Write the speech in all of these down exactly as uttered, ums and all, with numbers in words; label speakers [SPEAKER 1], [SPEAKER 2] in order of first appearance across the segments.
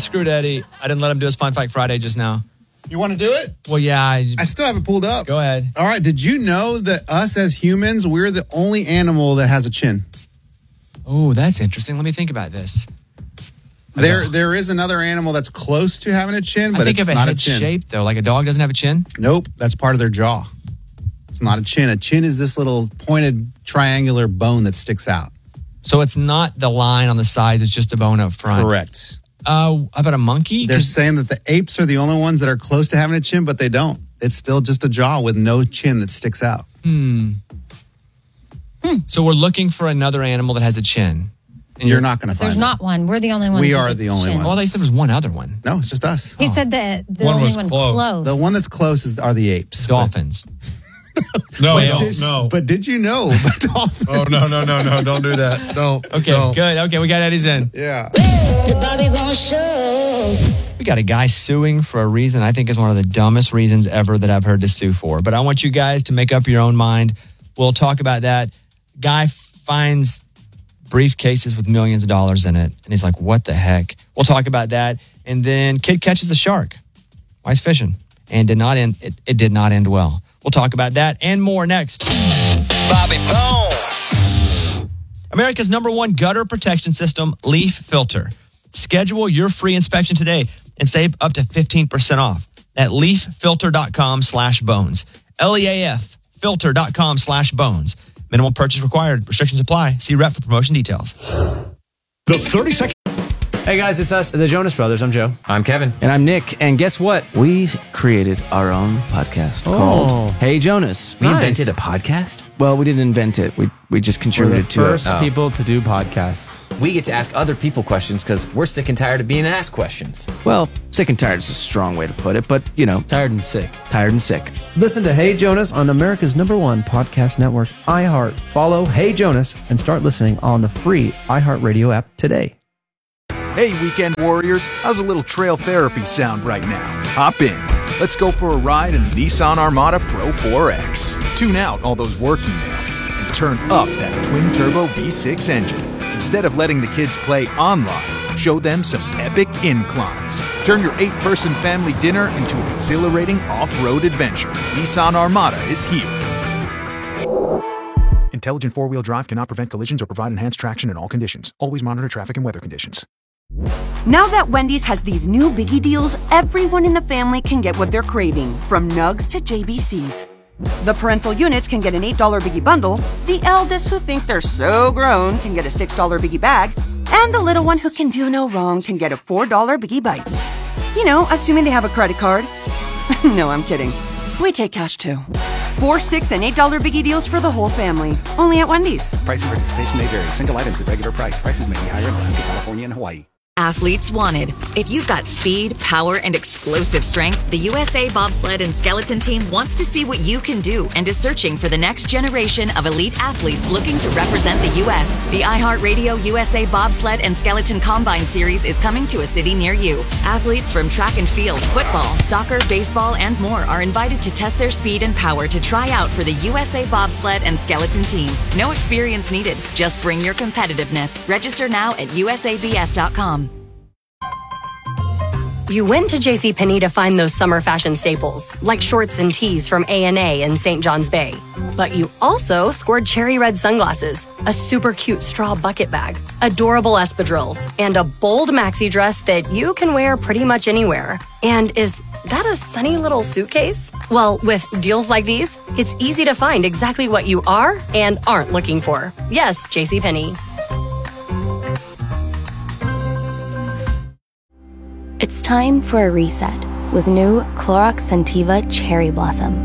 [SPEAKER 1] screwed Eddie. I didn't let him do his Fun Fact Friday just now.
[SPEAKER 2] You want to do it?
[SPEAKER 1] Well, yeah. I,
[SPEAKER 2] I still have it pulled up.
[SPEAKER 1] Go ahead.
[SPEAKER 2] All right. Did you know that us as humans, we're the only animal that has a chin?
[SPEAKER 1] Oh, that's interesting. Let me think about this.
[SPEAKER 2] There, there is another animal that's close to having a chin, but
[SPEAKER 1] I think
[SPEAKER 2] it's
[SPEAKER 1] of a
[SPEAKER 2] not
[SPEAKER 1] head
[SPEAKER 2] a chin.
[SPEAKER 1] shape, though. Like a dog doesn't have a chin?
[SPEAKER 2] Nope. That's part of their jaw. It's not a chin. A chin is this little pointed triangular bone that sticks out.
[SPEAKER 1] So it's not the line on the sides. It's just a bone up front.
[SPEAKER 2] Correct.
[SPEAKER 1] Uh, how about a monkey?
[SPEAKER 2] They're saying that the apes are the only ones that are close to having a chin, but they don't. It's still just a jaw with no chin that sticks out.
[SPEAKER 1] Hmm. Hmm. So we're looking for another animal that has a chin.
[SPEAKER 2] And you're not going to find
[SPEAKER 3] There's
[SPEAKER 2] it.
[SPEAKER 3] not one. We're the only ones.
[SPEAKER 2] We
[SPEAKER 3] with
[SPEAKER 2] are
[SPEAKER 3] a
[SPEAKER 2] the only
[SPEAKER 3] chin.
[SPEAKER 2] ones.
[SPEAKER 1] Well, they said there was one other one.
[SPEAKER 2] No, it's just us.
[SPEAKER 3] He said that the
[SPEAKER 4] One
[SPEAKER 3] only
[SPEAKER 4] was
[SPEAKER 3] one
[SPEAKER 4] close.
[SPEAKER 3] close.
[SPEAKER 2] The one that's close is, are the apes.
[SPEAKER 1] Dolphins.
[SPEAKER 4] No,
[SPEAKER 2] But
[SPEAKER 4] no,
[SPEAKER 2] did-
[SPEAKER 4] no.
[SPEAKER 2] But did you know about dolphins?
[SPEAKER 4] Oh, no, no, no, no. Don't do that. Don't.
[SPEAKER 1] Okay,
[SPEAKER 4] don't.
[SPEAKER 1] good. Okay, we got Eddie's in.
[SPEAKER 2] Yeah.
[SPEAKER 5] The Bobby Bones Show.
[SPEAKER 1] We got a guy suing for a reason I think is one of the dumbest reasons ever that I've heard to sue for. But I want you guys to make up your own mind. We'll talk about that. Guy finds briefcases with millions of dollars in it. And he's like, what the heck? We'll talk about that. And then kid catches a shark. Why he's fishing. And did not end, it, it did not end well. We'll talk about that and more next.
[SPEAKER 6] Bobby Bones.
[SPEAKER 1] America's number one gutter protection system, Leaf Filter. Schedule your free inspection today and save up to fifteen percent off at leaffilter.com slash bones. L E A F filter.com slash bones. Minimum purchase required. Restrictions apply. See rep for promotion details.
[SPEAKER 7] The thirty second.
[SPEAKER 8] Hey guys, it's us, the Jonas Brothers. I'm Joe.
[SPEAKER 9] I'm Kevin.
[SPEAKER 10] And I'm Nick. And guess what? We created our own podcast
[SPEAKER 8] Oh.
[SPEAKER 10] called Hey Jonas.
[SPEAKER 9] We
[SPEAKER 8] Nice.
[SPEAKER 9] invented a podcast?
[SPEAKER 10] Well, we didn't invent it. We we just
[SPEAKER 8] We're the
[SPEAKER 10] contributed to
[SPEAKER 8] first
[SPEAKER 10] it.
[SPEAKER 9] Oh.
[SPEAKER 8] people to do podcasts.
[SPEAKER 9] We get to ask other people questions because we're sick and tired of being asked questions.
[SPEAKER 10] Well, sick and tired is a strong way to put it, but you know,
[SPEAKER 8] Tired and sick.
[SPEAKER 10] tired and sick.
[SPEAKER 11] Listen to Hey Jonas on America's number one podcast network, iHeart. Follow Hey Jonas and start listening on the free iHeartRadio app today.
[SPEAKER 7] Hey, weekend warriors. How's a little trail therapy sound right now? Hop in. Let's go for a ride in the Nissan Armada Pro four X. Tune out all those work emails and turn up that twin-turbo V six engine. Instead of letting the kids play online, show them some epic inclines. Turn your eight-person family dinner into an exhilarating off-road adventure. Nissan Armada is here. Intelligent four-wheel drive cannot prevent collisions or provide enhanced traction in all conditions. Always monitor traffic and weather conditions.
[SPEAKER 12] Now that Wendy's has these new biggie deals, everyone in the family can get what they're craving, from nugs to J B Cs. The parental units can get an eight dollar biggie bundle, the eldest who think they're so grown can get a six dollar biggie bag, and the little one who can do no wrong can get a four dollar biggie bites. You know, assuming they have a credit card. No, I'm kidding. We take cash too. Four, six, and eight dollar biggie deals for the whole family. Only at Wendy's.
[SPEAKER 13] Price and participation may vary. Single items at regular price. Prices may be higher in Alaska, California, and Hawaii.
[SPEAKER 14] Athletes wanted. If you've got speed, power, and explosive strength, the U S A Bobsled and Skeleton Team wants to see what you can do and is searching for the next generation of elite athletes looking to represent the U S. The iHeartRadio U S A Bobsled and Skeleton Combine Series is coming to a city near you. Athletes from track and field, football, soccer, baseball, and more are invited to test their speed and power to try out for the U S A Bobsled and Skeleton Team. No experience needed. Just bring your competitiveness. Register now at U S A B S dot com.
[SPEAKER 15] You went to JCPenney to find those summer fashion staples, like shorts and tees from A and A in Saint John's Bay. But you also scored cherry red sunglasses, a super cute straw bucket bag, adorable espadrilles, and a bold maxi dress that you can wear pretty much anywhere. And is that a sunny little suitcase? Well, with deals like these, it's easy to find exactly what you are and aren't looking for. Yes, JCPenney.
[SPEAKER 16] It's time for a reset with new Clorox Scentiva Cherry Blossom.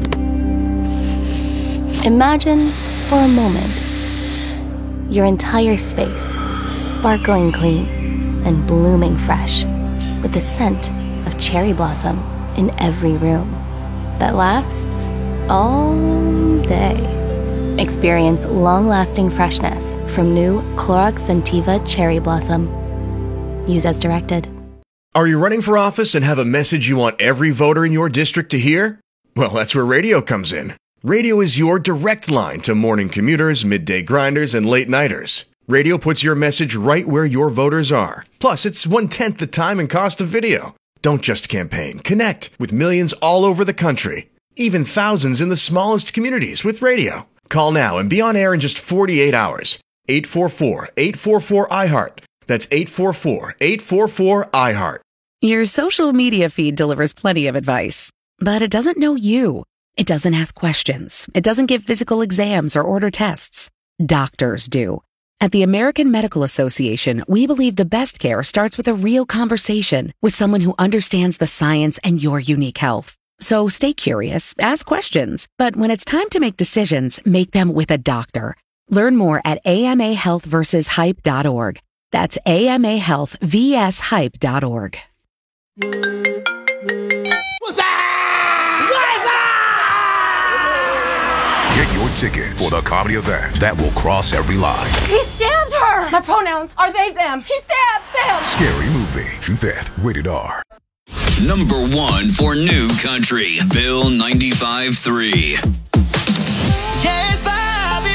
[SPEAKER 16] Imagine, for a moment, your entire space sparkling clean and blooming fresh with the scent of cherry blossom in every room that lasts all day. Experience long-lasting freshness from new Clorox Scentiva Cherry Blossom. Use as directed.
[SPEAKER 17] Are you running for office and have a message you want every voter in your district to hear? Well, that's where radio comes in. Radio is your direct line to morning commuters, midday grinders, and late nighters. Radio puts your message right where your voters are. Plus, it's one-tenth the time and cost of video. Don't just campaign. Connect with millions all over the country. Even thousands in the smallest communities with radio. Call now and be on air in just forty-eight hours. eight four four, eight four four, I heart. That's eight four four, eight four four, I heart.
[SPEAKER 3] Your social media feed delivers plenty of advice, but it doesn't know you. It doesn't ask questions. It doesn't give physical exams or order tests. Doctors do. At the American Medical Association, we believe the best care starts with a real conversation with someone who understands the science and your unique health. So stay curious, ask questions, but when it's time to make decisions, make them with a doctor. Learn more at A M A health versus hype dot org. That's A M A health versus hype dot org.
[SPEAKER 6] What's up? What's up?
[SPEAKER 18] Get your tickets for the comedy event that will cross every line.
[SPEAKER 19] He stabbed her! My pronouns are they, them. He stabbed them!
[SPEAKER 18] Scary Movie, June fifth, rated R.
[SPEAKER 20] Number one for New Country, Bill ninety-five three.
[SPEAKER 6] Yes, Bobby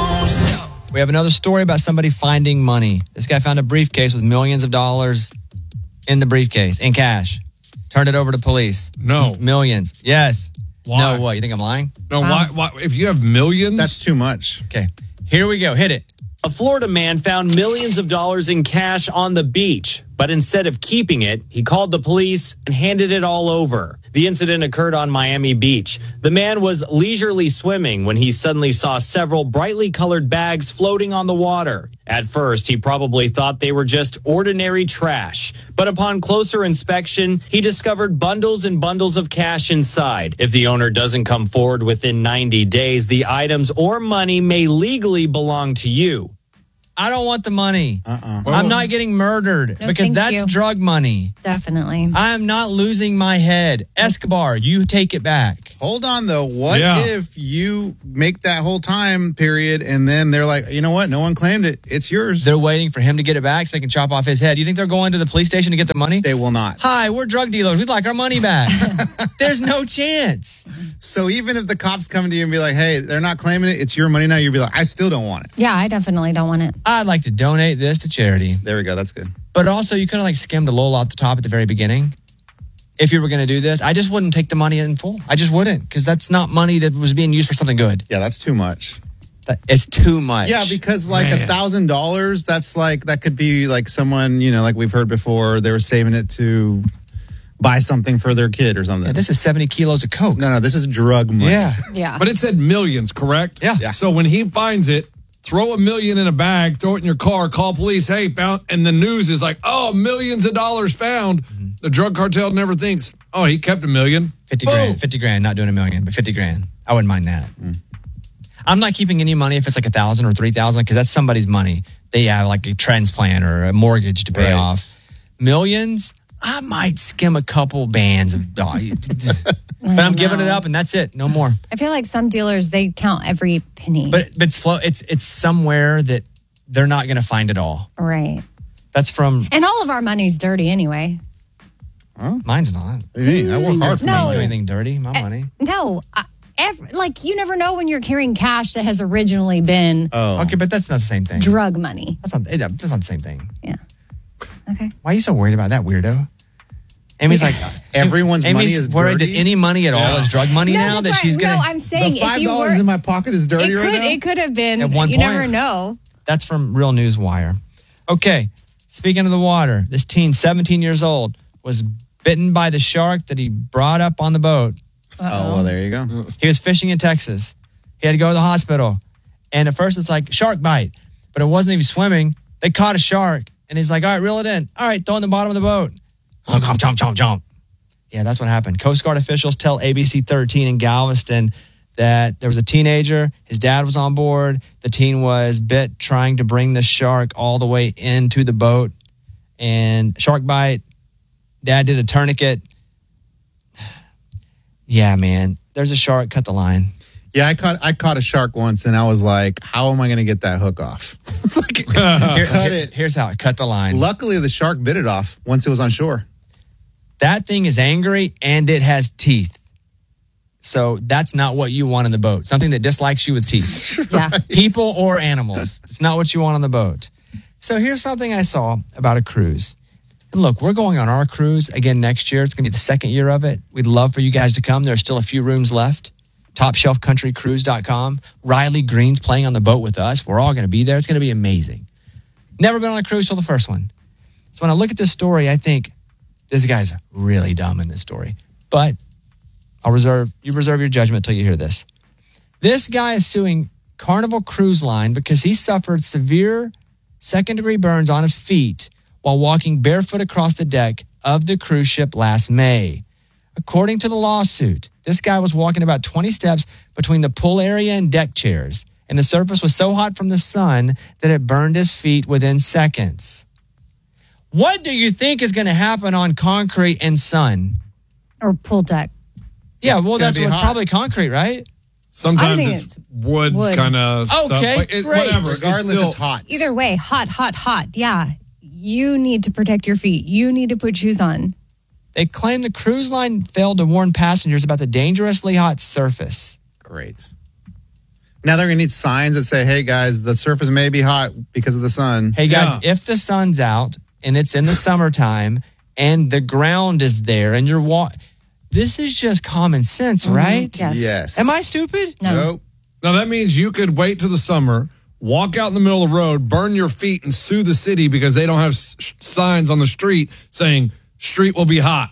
[SPEAKER 6] Bones.
[SPEAKER 1] We have another story about somebody finding money. This guy found a briefcase with millions of dollars in the briefcase, in cash. Turned it over to police.
[SPEAKER 4] No.
[SPEAKER 1] Millions. Yes.
[SPEAKER 4] Why?
[SPEAKER 1] No, what? You think I'm lying?
[SPEAKER 4] No, why, why? If you have millions?
[SPEAKER 2] That's too much.
[SPEAKER 1] Okay. Here we go. Hit it.
[SPEAKER 21] A Florida man found millions of dollars in cash on the beach, but instead of keeping it, he called the police and handed it all over. The incident occurred on Miami Beach. The man was leisurely swimming when he suddenly saw several brightly colored bags floating on the water. At first, he probably thought they were just ordinary trash, but upon closer inspection, he discovered bundles and bundles of cash inside. If the owner doesn't come forward within ninety days, the items or money may legally belong to you.
[SPEAKER 1] I don't want the money.
[SPEAKER 2] Uh-uh.
[SPEAKER 1] I'm not getting murdered
[SPEAKER 22] No,
[SPEAKER 1] because
[SPEAKER 22] thank
[SPEAKER 1] that's
[SPEAKER 22] you.
[SPEAKER 1] drug money.
[SPEAKER 22] Definitely.
[SPEAKER 1] I am not losing my head. Escobar, you take it back.
[SPEAKER 2] Hold on, though. What
[SPEAKER 1] Yeah.
[SPEAKER 2] if you make that whole time period and then they're like, you know what? No one claimed it. It's yours.
[SPEAKER 1] They're waiting for him to get it back so they can chop off his head. Do you think they're going to the police station to get the money?
[SPEAKER 2] They will not.
[SPEAKER 1] Hi, we're drug dealers. We'd like our money back. There's no chance.
[SPEAKER 2] So even if the cops come to you and be like, hey, they're not claiming it, it's your money now, you'll be like, I still don't want it.
[SPEAKER 22] Yeah, I definitely don't want it.
[SPEAKER 1] I'd like to donate this to charity.
[SPEAKER 2] There we go. That's good.
[SPEAKER 1] But also, you could have like skimmed a little off the top at the very beginning. If you were going to do this, I just wouldn't take the money in full. I just wouldn't, because that's not money that was being used for something good.
[SPEAKER 2] Yeah, that's too much.
[SPEAKER 1] That, it's too much.
[SPEAKER 2] Yeah, because like a thousand dollars, that's like, that could be like someone, you know, like we've heard before, they were saving it to buy something for their kid or something.
[SPEAKER 1] Yeah, this is seventy kilos of coke.
[SPEAKER 2] No, no, this is drug money.
[SPEAKER 1] Yeah.
[SPEAKER 22] Yeah.
[SPEAKER 4] But it said millions, correct?
[SPEAKER 1] Yeah. Yeah.
[SPEAKER 4] So when he finds it, throw a million in a bag, throw it in your car, call police, hey, found, and the news is like, oh, millions of dollars found. Mm-hmm. The drug cartel never thinks, oh, he kept a million.
[SPEAKER 1] fifty
[SPEAKER 4] Boom.
[SPEAKER 1] grand. fifty grand, not doing a million, but fifty grand. I wouldn't mind that. Mm. I'm not keeping any money if it's like a thousand or three thousand, because that's somebody's money. They have like a transplant or a mortgage to pay
[SPEAKER 2] Right.
[SPEAKER 1] off. Millions, I might skim a couple bands of dollars. But I'm giving it up and that's it. No more.
[SPEAKER 22] I feel like some dealers, they count every penny.
[SPEAKER 1] But but it's slow. It's it's somewhere that they're not going to find it all.
[SPEAKER 22] Right.
[SPEAKER 1] That's from
[SPEAKER 22] And all of our money's dirty anyway.
[SPEAKER 1] huh? Mine's not.
[SPEAKER 2] What do you mean? I work hard for
[SPEAKER 22] No.
[SPEAKER 1] I
[SPEAKER 2] my
[SPEAKER 1] don't do
[SPEAKER 2] money.
[SPEAKER 1] anything dirty. My money.
[SPEAKER 22] No. I, ev- like, you never know when you're carrying cash that has originally been
[SPEAKER 2] Oh.
[SPEAKER 1] Okay, but that's not the same thing.
[SPEAKER 22] drug money.
[SPEAKER 1] That's not. That's not the same thing.
[SPEAKER 22] Yeah. Okay.
[SPEAKER 1] Why are you so worried about that, weirdo? Amy's like
[SPEAKER 2] Everyone's
[SPEAKER 1] Amy's
[SPEAKER 2] money is
[SPEAKER 1] worried
[SPEAKER 2] dirty?
[SPEAKER 1] that any money at all
[SPEAKER 4] Yeah.
[SPEAKER 1] is drug money
[SPEAKER 22] No,
[SPEAKER 1] now.
[SPEAKER 22] that's
[SPEAKER 1] That
[SPEAKER 22] right.
[SPEAKER 1] she's gonna.
[SPEAKER 22] No, I'm saying
[SPEAKER 2] The
[SPEAKER 22] if
[SPEAKER 2] five
[SPEAKER 22] you
[SPEAKER 2] dollars
[SPEAKER 22] were,
[SPEAKER 2] in my pocket is dirty
[SPEAKER 22] it
[SPEAKER 2] right
[SPEAKER 22] could,
[SPEAKER 2] now?
[SPEAKER 22] it could have been.
[SPEAKER 1] At one
[SPEAKER 22] you
[SPEAKER 1] point.
[SPEAKER 22] never know.
[SPEAKER 1] That's from Real News Wire. Okay, speaking of the water, this teen, seventeen years old, was bitten by the shark that he brought up on the boat.
[SPEAKER 2] Oh, well, there you go.
[SPEAKER 1] He was fishing in Texas. He had to go to the hospital. And at first it's like, shark bite. But it wasn't even swimming. They caught a shark. And he's like, all right, reel it in. All right, throw it in the bottom of the boat. Jump, jump, jump, jump, jump. Yeah, that's what happened. Coast Guard officials tell A B C thirteen in Galveston that there was a teenager. His dad was on board. The teen was bit trying to bring the shark all the way into the boat. And shark bite. Dad did a tourniquet. Yeah, man. There's a shark. Cut the line.
[SPEAKER 2] Yeah, I caught I caught a shark once, and I was like, "How am I going to get that hook off?" It's like,
[SPEAKER 1] Here-
[SPEAKER 2] cut
[SPEAKER 1] here-
[SPEAKER 2] it.
[SPEAKER 1] Here's how. Cut the line.
[SPEAKER 2] Luckily, the shark bit it off once it was on shore.
[SPEAKER 1] That thing is angry and it has teeth. So that's not what you want on the boat. Something that dislikes you with teeth.
[SPEAKER 22] Yeah.
[SPEAKER 1] People or animals. It's not what you want on the boat. So here's something I saw about a cruise. And look, we're going on our cruise again next year. It's going to be the second year of it. We'd love for you guys to come. There's still a few rooms left. top shelf country cruise dot com. Riley Green's playing on the boat with us. We're all going to be there. It's going to be amazing. Never been on a cruise till the first one. So when I look at this story, I think this guy's really dumb in this story. But I'll reserve, you reserve your judgment till you hear this. This guy is suing Carnival Cruise Line because he suffered severe second-degree burns on his feet while walking barefoot across the deck of the cruise ship last May. According to the lawsuit, this guy was walking about twenty steps between the pool area and deck chairs, and the surface was so hot from the sun that it burned his feet within seconds. What do you think is going to happen on concrete and sun?
[SPEAKER 22] Or pool deck.
[SPEAKER 1] Yeah,
[SPEAKER 22] It's
[SPEAKER 1] well,
[SPEAKER 22] gonna
[SPEAKER 1] that's
[SPEAKER 22] be
[SPEAKER 1] what,
[SPEAKER 22] hot.
[SPEAKER 1] probably concrete, right?
[SPEAKER 4] Sometimes
[SPEAKER 22] think
[SPEAKER 4] it's,
[SPEAKER 22] it's
[SPEAKER 4] wood,
[SPEAKER 22] wood.
[SPEAKER 4] kind of stuff.
[SPEAKER 1] Okay,
[SPEAKER 4] Like, it-
[SPEAKER 1] great.
[SPEAKER 4] Whatever.
[SPEAKER 2] Regardless,
[SPEAKER 4] still-
[SPEAKER 2] it's hot.
[SPEAKER 22] Either way, hot, hot, hot. Yeah. You need to protect your feet. You need to put shoes on.
[SPEAKER 1] They claim the cruise line failed to warn passengers about the dangerously hot surface.
[SPEAKER 2] Great. Now they're going to need signs that say, hey, guys, the surface may be hot because of the sun.
[SPEAKER 1] Hey, guys, if the sun's out and it's in the summertime and the ground is there and you're wa- this is just common sense, right?
[SPEAKER 22] Yes.
[SPEAKER 2] Yes.
[SPEAKER 1] Am I stupid?
[SPEAKER 22] No.
[SPEAKER 2] Nope.
[SPEAKER 4] Now, that means you could wait till the summer, walk out in the middle of the road, burn your feet, and sue the city because they don't have s- signs on the street saying, street will be hot.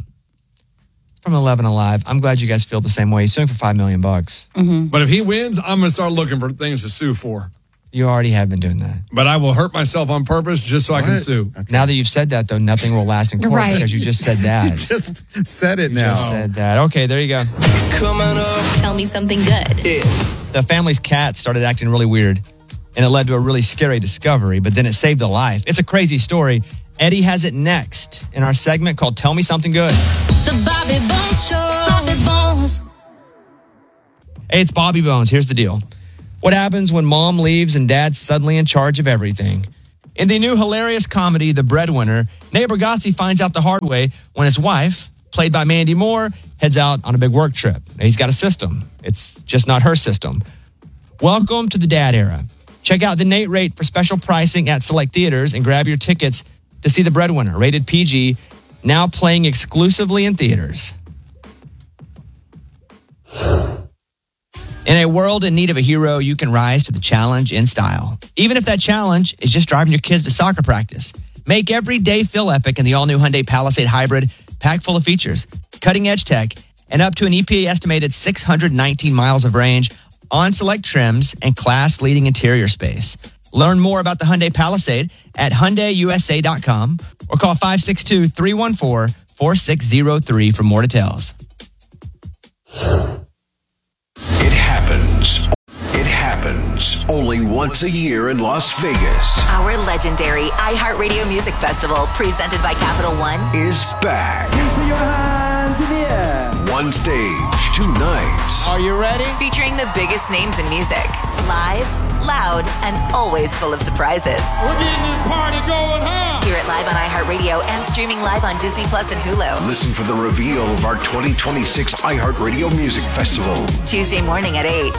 [SPEAKER 1] From eleven Alive. I'm glad you guys feel the same way. He's suing for five million bucks.
[SPEAKER 4] But if he wins, I'm going to start looking for things to sue for.
[SPEAKER 1] You already have been doing that.
[SPEAKER 4] But I will hurt myself on purpose just so I can
[SPEAKER 2] What?
[SPEAKER 4] sue.
[SPEAKER 1] Now that you've said that, though, nothing will last in court
[SPEAKER 22] Right.
[SPEAKER 1] because you just said that.
[SPEAKER 2] Just said it
[SPEAKER 1] You
[SPEAKER 2] now.
[SPEAKER 1] just said that. Okay, there you go.
[SPEAKER 6] Coming up.
[SPEAKER 14] Tell me something good.
[SPEAKER 1] The family's cat started acting really weird, and it led to a really scary discovery, but then it saved a life. It's a crazy story. Eddie has it next in our segment called Tell Me Something Good.
[SPEAKER 6] The Bobby Bones Show. Bobby Bones.
[SPEAKER 1] Hey, it's Bobby Bones. Here's the deal. What happens when mom leaves and dad's suddenly in charge of everything? In the new hilarious comedy, The Breadwinner, Nate Bargatze finds out the hard way when his wife, played by Mandy Moore, heads out on a big work trip. Now, he's got a system. It's just not her system. Welcome to the dad era. Check out the Nate rate for special pricing at select theaters and grab your tickets to see The Breadwinner, rated P G, now playing exclusively in theaters. In a world in need of a hero, you can rise to the challenge in style. Even if that challenge is just driving your kids to soccer practice. Make every day feel epic in the all-new Hyundai Palisade Hybrid, packed full of features, cutting-edge tech, and up to an E P A-estimated six hundred nineteen miles of range on select trims and class-leading interior space. Learn more about the Hyundai Palisade at Hyundai U S A dot com or call five six two, three one four, four six zero three for more details.
[SPEAKER 18] It happens. It happens only once a year in Las Vegas.
[SPEAKER 14] Our legendary iHeartRadio Music Festival, presented by Capital One,
[SPEAKER 18] Is back.
[SPEAKER 6] Put your hands in the air.
[SPEAKER 18] One stage, two nights.
[SPEAKER 1] Are you ready?
[SPEAKER 14] featuring the biggest names in music. Live, loud, and always full of surprises.
[SPEAKER 6] We're getting this party going, huh?
[SPEAKER 14] Hear it live on iHeartRadio and streaming live on Disney Plus and Hulu.
[SPEAKER 18] Listen for the reveal of our twenty twenty-six iHeartRadio Music Festival.
[SPEAKER 14] Tuesday morning at eight.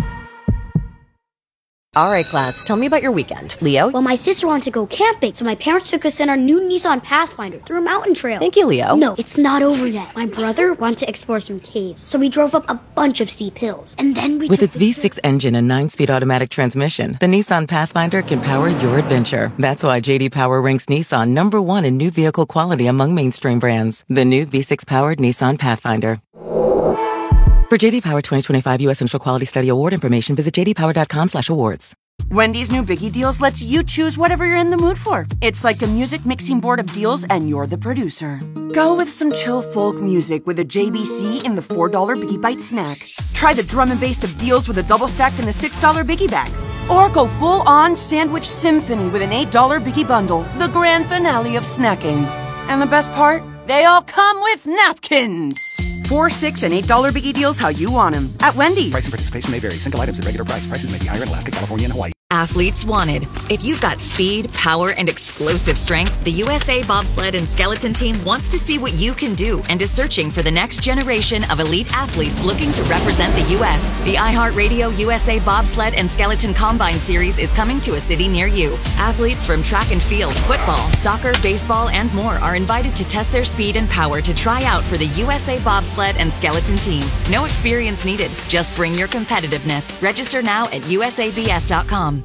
[SPEAKER 15] All right, class, tell me about your weekend. Leo?
[SPEAKER 5] Well, my sister wanted to go camping, so my parents took us in our new Nissan Pathfinder through a mountain trail.
[SPEAKER 15] Thank you, Leo.
[SPEAKER 5] No, it's not over yet. My brother wanted to explore some caves, so we drove up a bunch of steep hills. And then we
[SPEAKER 9] With
[SPEAKER 5] took
[SPEAKER 9] its
[SPEAKER 5] the
[SPEAKER 9] V six engine and nine-speed automatic transmission, the Nissan Pathfinder can power your adventure. That's why J D Power ranks Nissan number one in new vehicle quality among mainstream brands. The new V six-powered Nissan Pathfinder. For J D Power twenty twenty-five U S Central Quality Study Award information, visit j d power dot com slash awards.
[SPEAKER 12] Wendy's new Biggie Deals lets you choose whatever you're in the mood for. It's like a music mixing board of deals, and you're the producer. Go with some chill folk music with a J B C in the four dollar Biggie Bite snack. Try the drum and bass of deals with a double stack in the six dollar Biggie Bag. Or go full-on sandwich symphony with an eight dollar Biggie Bundle, the grand finale of snacking. And the best part? They all come with napkins. Four, six, and eight dollar Biggie Deals how you want them at Wendy's.
[SPEAKER 13] Price and participation may vary. Single items at regular price. Prices may be higher in Alaska, California, and Hawaii.
[SPEAKER 14] athletes wanted. If you've got speed, power, and explosive strength, the U S A Bobsled and Skeleton Team wants to see what you can do and is searching for the next generation of elite athletes looking to represent the U S. The iHeartRadio U S A Bobsled and Skeleton Combine Series is coming to a city near you. Athletes from track and field, football, soccer, baseball, and more are invited to test their speed and power to try out for the U S A Bobsled and Skeleton Team. No experience needed. Just bring your competitiveness. Register now at U S A B S dot com.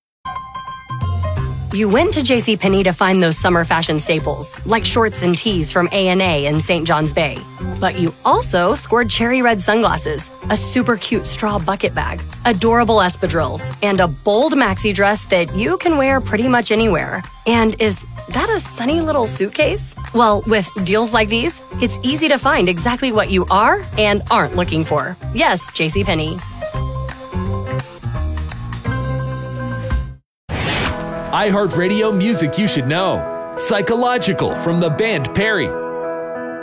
[SPEAKER 15] You went to JCPenney to find those summer fashion staples, like shorts and tees from A and A and Saint John's Bay. But you also scored cherry red sunglasses, a super cute straw bucket bag, adorable espadrilles, and a bold maxi dress that you can wear pretty much anywhere. And is that a sunny little suitcase? Well, with deals like these, it's easy to find exactly what you are and aren't looking for. Yes, JCPenney.
[SPEAKER 8] iHeartRadio music you should know. Psychological from the band Perry.